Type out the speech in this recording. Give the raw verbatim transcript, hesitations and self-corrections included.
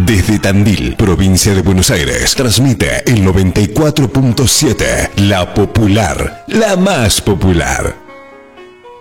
Desde Tandil, provincia de Buenos Aires, transmite el noventa y cuatro punto siete, La Popular, la más popular.